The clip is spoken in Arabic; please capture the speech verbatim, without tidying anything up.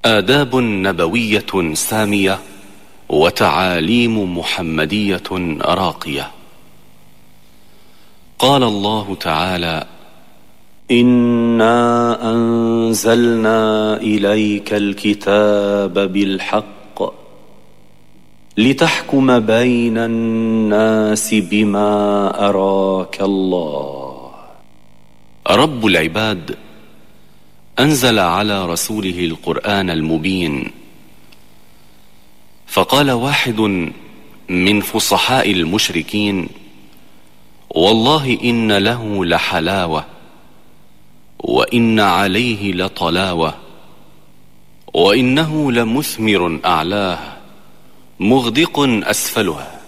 آداب نبوية سامية وتعاليم محمدية راقية. قال الله تعالى: إنا أنزلنا إليك الكتاب بالحق لتحكم بين الناس بما أراك الله. رب العباد أنزل على رسوله القرآن المبين، فقال واحد من فصحاء المشركين: والله إن له لحلاوة، وإن عليه لطلاوة، وإنه لمثمر أعلاه مغدق أسفلها.